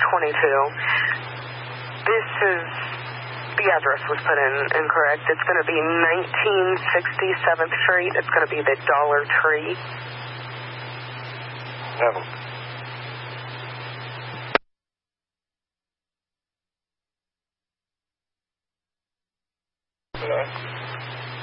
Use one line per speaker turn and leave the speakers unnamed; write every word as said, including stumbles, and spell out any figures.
twenty-two. This is, the address was put in incorrect. It's going to be nineteen sixty-seventh Street. It's going to be the Dollar Tree.
Seven.